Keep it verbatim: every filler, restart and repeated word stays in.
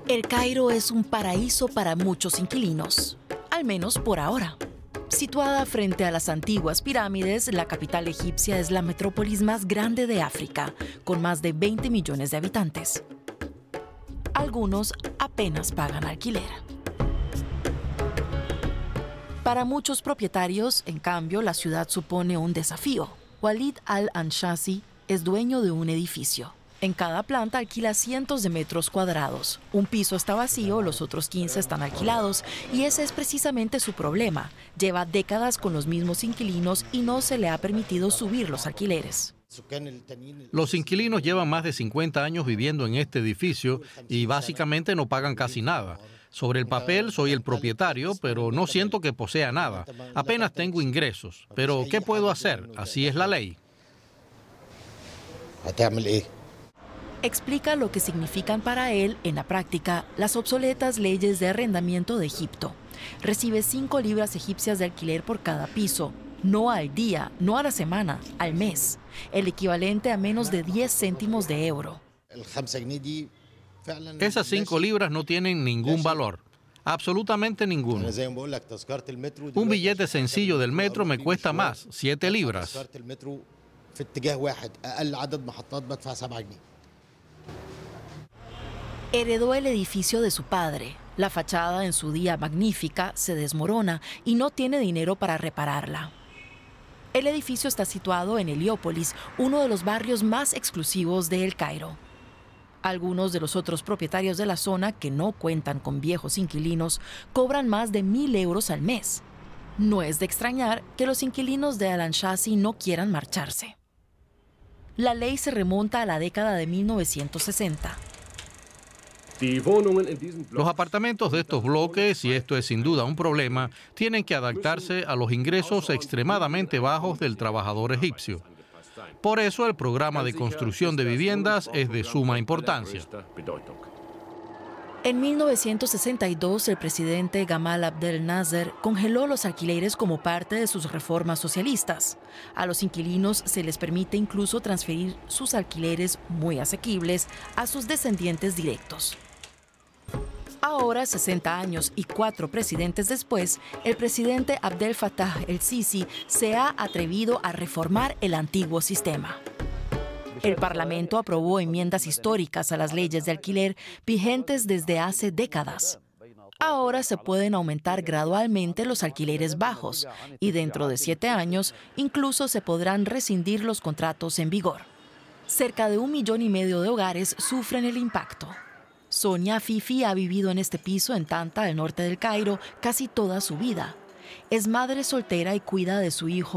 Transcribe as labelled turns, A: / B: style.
A: El Cairo es un paraíso para muchos inquilinos, al menos por ahora. Situada frente a las antiguas pirámides, la capital egipcia es la metrópolis más grande de África, con más de veinte millones de habitantes. Algunos apenas pagan alquiler. Para muchos propietarios, en cambio, la ciudad supone un desafío. Walid Al-Anshazi es dueño de un edificio. En cada planta alquila cientos de metros cuadrados. Un piso está vacío, los otros quince están alquilados, y ese es precisamente su problema. Lleva décadas con los mismos inquilinos y no se le ha permitido subir los alquileres.
B: Los inquilinos llevan más de cincuenta años viviendo en este edificio y básicamente no pagan casi nada. Sobre el papel soy el propietario, pero no siento que posea nada. Apenas tengo ingresos. Pero ¿qué puedo hacer? Así es la ley.
A: Explica lo que significan para él, en la práctica, las obsoletas leyes de arrendamiento de Egipto. Recibe cinco libras egipcias de alquiler por cada piso, no al día, no a la semana, al mes, el equivalente a menos de diez céntimos de euro.
B: Esas cinco libras no tienen ningún valor, absolutamente ninguno. Un billete sencillo del metro me cuesta más, siete libras.
A: Heredó el edificio de su padre. La fachada, en su día magnífica, se desmorona y no tiene dinero para repararla. El edificio está situado en Heliópolis, uno de los barrios más exclusivos de El Cairo. Algunos de los otros propietarios de la zona, que no cuentan con viejos inquilinos, cobran más de mil euros al mes. No es de extrañar que los inquilinos de Al-Anshazi no quieran marcharse. La ley se remonta a la década de mil novecientos sesenta.
B: Los apartamentos de estos bloques, y esto es sin duda un problema, tienen que adaptarse a los ingresos extremadamente bajos del trabajador egipcio. Por eso el programa de construcción de viviendas es de suma importancia.
A: En mil novecientos sesenta y dos, el presidente Gamal Abdel Nasser congeló los alquileres como parte de sus reformas socialistas. A los inquilinos se les permite incluso transferir sus alquileres muy asequibles a sus descendientes directos. Ahora, sesenta años y cuatro presidentes después, el presidente Abdel Fattah el-Sisi se ha atrevido a reformar el antiguo sistema. El Parlamento aprobó enmiendas históricas a las leyes de alquiler vigentes desde hace décadas. Ahora se pueden aumentar gradualmente los alquileres bajos y dentro de siete años incluso se podrán rescindir los contratos en vigor. Cerca de un millón y medio de hogares sufren el impacto. Sonia Fifi ha vivido en este piso en Tanta, al norte del Cairo, casi toda su vida. Es madre soltera y cuida de su hijo